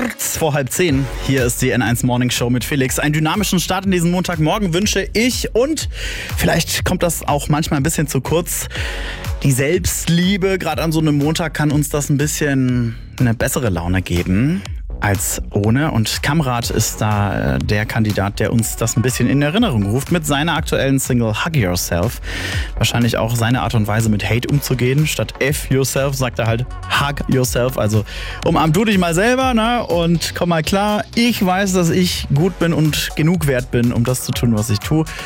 Kurz vor 9:30. Hier ist die N1 Morning Show mit Felix. Einen dynamischen Start in diesen Montagmorgen wünsche ich und vielleicht kommt das auch manchmal ein bisschen zu kurz. Die Selbstliebe, gerade an so einem Montag, kann uns das ein bisschen eine bessere Laune geben als ohne. Und Kamrat ist da der Kandidat, der uns das ein bisschen in Erinnerung ruft mit seiner aktuellen Single Hug Yourself. Wahrscheinlich auch seine Art und Weise mit Hate umzugehen. Statt F Yourself sagt er halt Hug Yourself. Also umarm du dich mal selber, ne? Und komm mal klar. Ich weiß, dass ich gut bin und genug wert bin, um das zu tun, was ich tue.